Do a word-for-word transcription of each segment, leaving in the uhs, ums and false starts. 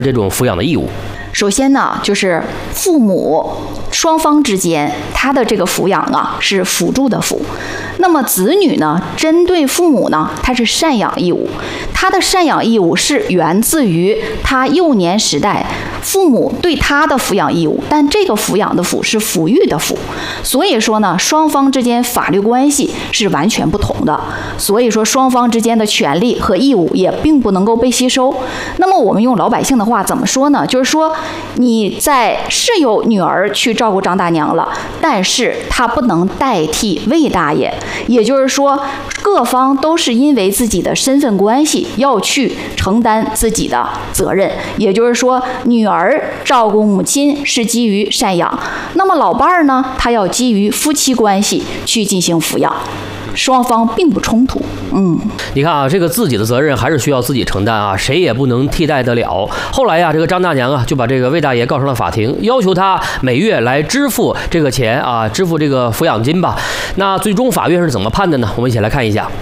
这种抚养的义务？ 首先呢，就是父母双方之间，他的这个抚养啊是辅助的辅。那么子女呢，针对父母呢，他是赡养义务。他的赡养义务是源自于他幼年时代父母对他的抚养义务，但这个抚养的抚是抚育的抚。所以说呢，双方之间法律关系是完全不同的。所以说，双方之间的权利和义务也并不能够被吸收。那么我们用老百姓的话怎么说呢？就是说，你在是有女儿去照顾张大娘了，但是她不能代替魏大爷。也就是说，各方都是因为自己的身份关系要去承担自己的责任。也就是说，女儿照顾母亲是基于赡养，那么老伴儿呢，他要基于夫妻关系去进行抚养。双方并不冲突。嗯， 你看啊，这个自己的责任还是需要自己承担啊，谁也不能替代得了。后来呀，这个张大娘啊就把这个魏大爷告上了法庭，要求他每月来支付这个钱啊，支付这个抚养金吧。那最终法院是怎么判的呢？我们一起来看一下。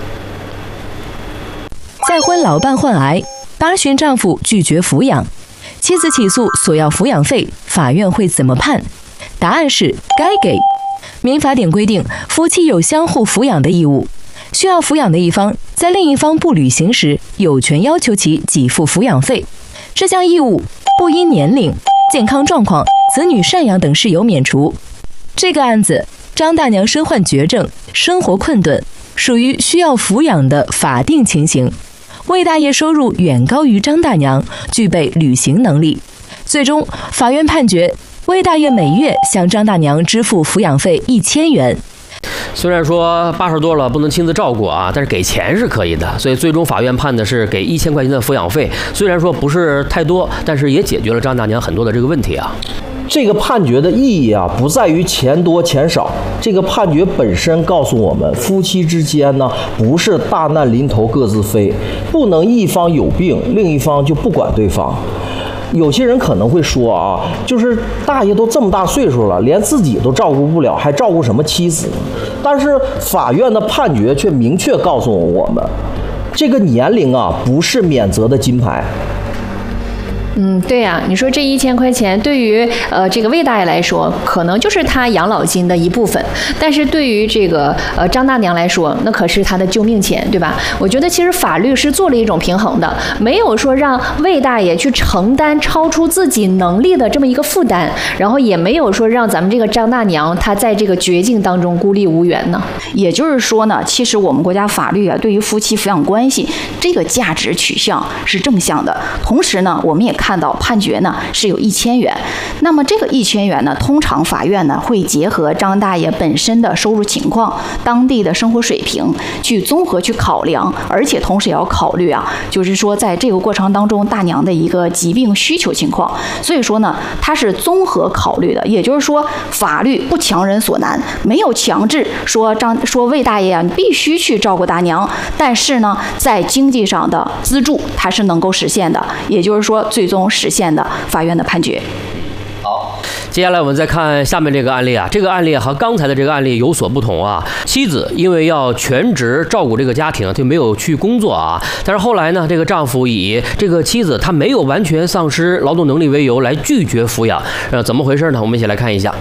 再婚老伴患癌，八旬丈夫拒绝抚养，妻子起诉索要抚养费，法院会怎么判？答案是该给。民法典规定，夫妻有相互抚养的义务，需要抚养的一方在另一方不履行时，有权要求其给付抚养费。这项义务不因年龄、健康状况、子女赡养等事由免除。这个案子，张大娘身患绝症，生活困顿，属于需要抚养的法定情形。魏大爷收入远高于张大娘，具备履行能力。最终，法院判决魏大爷每月向张大娘支付抚养费一千元。 虽然说八十多了不能亲自照顾啊，但是给钱是可以的，所以最终法院判的是给一千块钱的抚养费。虽然说不是太多，但是也解决了张大娘很多的这个问题啊。 这个判决的意义啊，不在于钱多钱少，这个判决本身告诉我们，夫妻之间呢，不是大难临头各自飞，不能一方有病，另一方就不管对方。有些人可能会说啊，就是大爷都这么大岁数了，连自己都照顾不了，还照顾什么妻子？但是法院的判决却明确告诉我们，这个年龄啊，不是免责的金牌。 嗯，对呀、啊，你说这一千块钱对于呃这个魏大爷来说，可能就是他养老金的一部分，但是对于这个呃张大娘来说，那可是他的救命钱，对吧？我觉得其实法律是做了一种平衡的，没有说让魏大爷去承担超出自己能力的这么一个负担，然后也没有说让咱们这个张大娘她在这个绝境当中孤立无援呢。 也就是说呢，其实我们国家法律啊，对于夫妻抚养关系这个价值取向是正向的，同时呢，我们也看。看到判决呢是有一千元，那么这个一千元呢，通常法院呢会结合张大爷本身的收入情况、当地的生活水平去综合去考量，而且同时也要考虑啊，就是说在这个过程当中大娘的一个疾病需求情况，所以说呢，它是综合考虑的。也就是说，法律不强人所难，没有强制说张说魏大爷啊，你必须去照顾大娘，但是呢，在经济上的资助它是能够实现的，也就是说最终实现的法院的判决。 好，接下来我们再看下面这个案例啊，这个案例和刚才的这个案例有所不同啊。妻子因为要全职照顾这个家庭，就没有去工作啊。但是后来呢，这个丈夫以这个妻子她没有完全丧失劳动能力为由来拒绝抚养，呃，怎么回事呢？我们一起来看一下。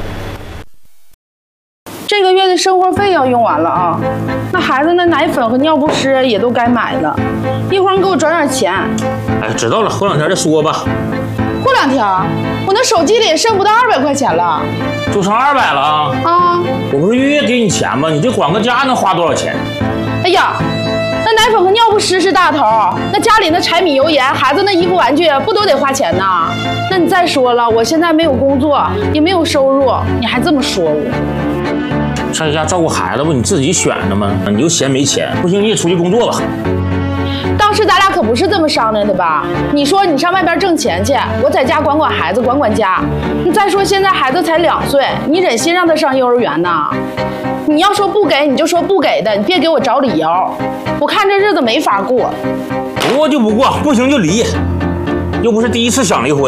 这个月的生活费要用完了啊，那孩子那奶粉和尿不湿也都该买了，一会儿你给我转点钱。 哎，知道了，过两天再说吧。 过两天，我那手机里也剩不到二百块钱了， 就剩二百了啊！ 啊， 我不是月月给你钱吗？你这管个家能花多少钱？ 哎呀，那奶粉和尿不湿是大头，那家里那柴米油盐，孩子那衣服玩具不都得花钱呢？那你再说了，我现在没有工作，也没有收入，你还这么说我？ 在家照顾孩子不你自己选的吗？你就嫌没钱，不行你也出去工作吧。 当时咱俩可不是这么商量的吧？你说你上外边挣钱去，我在家管管孩子，管管家。你再说现在孩子才两岁，你忍心让他上幼儿园呢？你要说不给，你就说不给的，你别给我找理由。我看这日子没法过。 不过就不过，不行就离，又不是第一次想离婚。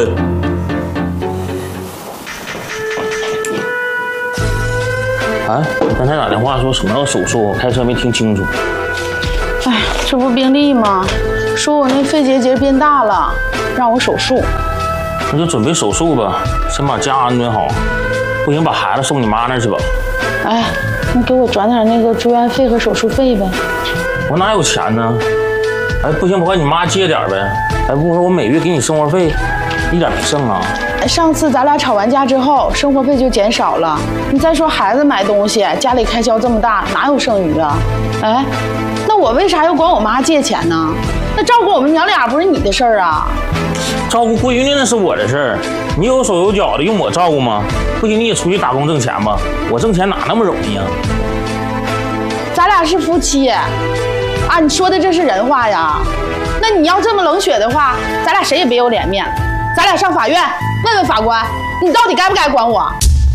啊，你刚才打电话说什么要手术？我开车没听清楚。 哎，这不病历吗？ 说我那肺结节变大了，让我手术。 那就准备手术吧，先把家安顿好，不行把孩子送你妈那儿去吧。 哎，你给我转点那个住院费和手术费呗。 我哪有钱呢？哎，不行，我跟你妈借点呗。哎，不说我每月给你生活费，一点没剩啊。 上次咱俩吵完架之后，生活费就减少了。你再说孩子买东西，家里开销这么大，哪有剩余啊？哎，那我为啥要管我妈借钱呢？那照顾我们娘俩不是你的事儿啊？ 照顾闺女那是我的事儿，你有手有脚的用我照顾吗？不行，你也出去打工挣钱吧。我挣钱哪那么容易啊？ 咱俩是夫妻，啊，你说的这是人话呀？那你要这么冷血的话，咱俩谁也别有脸面。咱俩上法院问问法官，你到底该不该管我？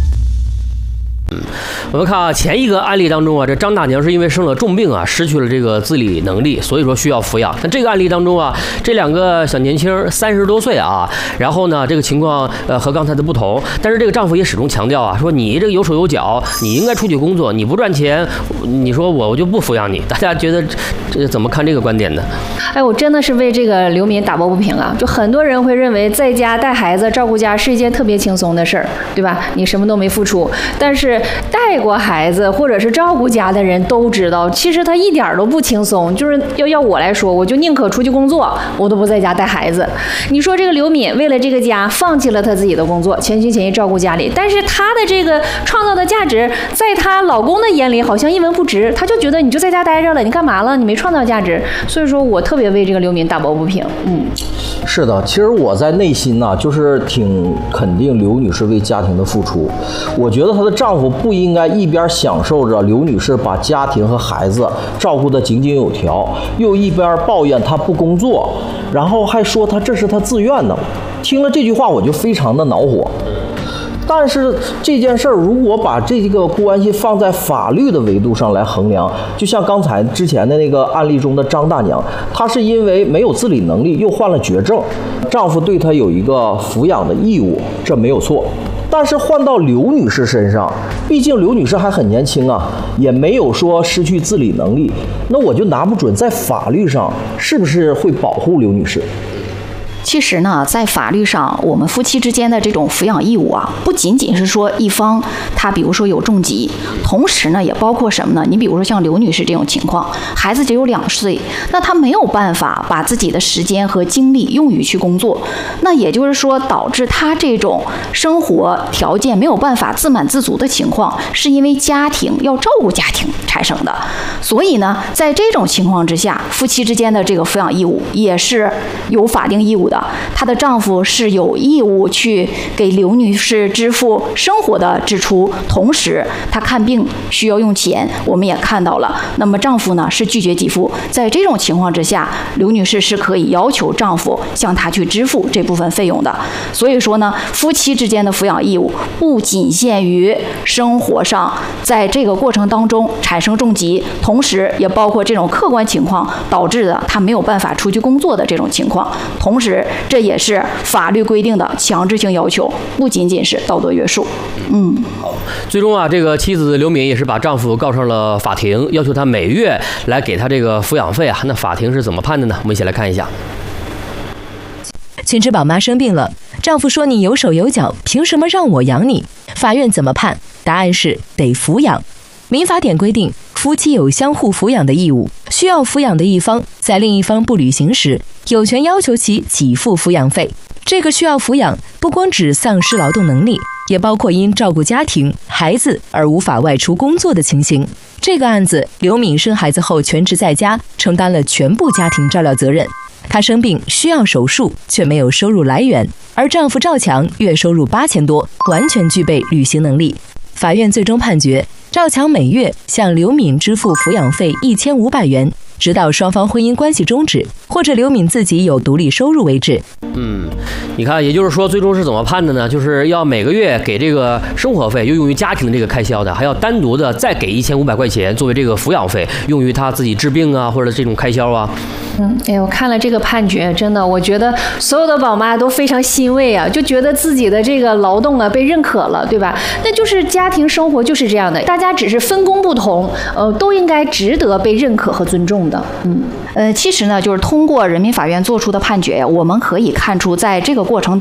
我们看啊，前一个案例当中啊，这张大娘是因为生了重病啊，失去了这个自理能力，所以说需要抚养。但这个案例当中啊，这两个小年轻三十多岁啊，然后呢，这个情况呃和刚才的不同，但是这个丈夫也始终强调啊，说你这个有手有脚，你应该出去工作，你不赚钱，你说我我就不抚养你。大家觉得这怎么看这个观点呢？ 哎，我真的是为这个刘敏打抱不平啊！就很多人会认为在家带孩子、照顾家是一件特别轻松的事儿，对吧？你什么都没付出，但是带过孩子或者是照顾家的人都知道，其实他一点都不轻松。就是要要我来说，我就宁可出去工作，我都不在家带孩子。你说这个刘敏为了这个家放弃了她自己的工作，全心全意照顾家里，但是她的这个创造的价值，在她老公的眼里好像一文不值，她就觉得你就在家待着了，你干嘛了？你没创造价值。所以说我特别为这个刘敏打抱不平。嗯， 是的，其实我在内心呢、啊，就是挺肯定刘女士为家庭的付出。我觉得她的丈夫不应该一边享受着刘女士把家庭和孩子照顾得井井有条，又一边抱怨她不工作，然后还说她这是她自愿的。听了这句话，我就非常的恼火。但是这件事儿，如果把这个关系放在法律的维度上来衡量，就像刚才之前的那个案例中的张大娘，她是因为没有自理能力，又患了绝症，丈夫对她有一个抚养的义务，这没有错。但是换到刘女士身上，毕竟刘女士还很年轻啊，也没有说失去自理能力，那我就拿不准在法律上是不是会保护刘女士。 其实呢，在法律上，我们夫妻之间的这种抚养义务啊，不仅仅是说一方他比如说有重疾，同时呢，也包括什么呢？你比如说像刘女士这种情况，孩子只有两岁，那她没有办法把自己的时间和精力用于去工作，那也就是说，导致她这种生活条件没有办法自满自足的情况，是因为家庭要照顾家庭产生的。所以呢，在这种情况之下，夫妻之间的这个抚养义务也是有法定义务的。她的丈夫是有义务去给刘女士支付生活的支出，同时她看病需要用钱，我们也看到了。那么丈夫呢是拒绝给付，在这种情况之下，刘女士是可以要求丈夫向她去支付这部分费用的。所以说呢，夫妻之间的抚养义务不仅限于生活上，在这个过程当中产生重疾，同时也包括这种客观情况导致的她没有办法出去工作的这种情况，同时这也是法律规定的强制性要求，不仅仅是道德约束。嗯， 好，最终啊，这个妻子刘敏也是把丈夫告上了法庭，要求他每月来给他这个抚养费啊。那法庭是怎么判的呢？我们一起来看一下。 全职宝妈生病了，丈夫说你有手有脚，凭什么让我养你？法院怎么判？答案是得抚养。民法典规定，夫妻有相互抚养的义务，需要抚养的一方在另一方不履行时，有权要求其给付抚养费。这个需要抚养不光指丧失劳动能力，也包括因照顾家庭、孩子而无法外出工作的情形。这个案子，刘敏生孩子后全职在家，承担了全部家庭照料责任。她生病需要手术，却没有收入来源，而丈夫赵强月收入八千多，完全具备履行能力。法院最终判决，赵强每月向刘敏支付抚养费一千五百元，直到双方婚姻关系终止，或者刘敏自己有独立收入为止。 嗯，你看，也就是说，最终是怎么判的呢？就是要每个月给这个生活费，又用于家庭这个开销的，还要单独的再给一千五百块钱作为这个抚养费，用于他自己治病啊，或者这种开销啊。 嗯，哎，我看了这个判决，真的，我觉得所有的宝妈都非常欣慰啊，就觉得自己的这个劳动啊被认可了，对吧？那就是家庭生活就是这样的，大家只是分工不同，呃，都应该值得被认可和尊重的。 的。嗯， 呃，其实呢，就是通过人民法院做出的判决呀，我们可以看出，在这个过程当中。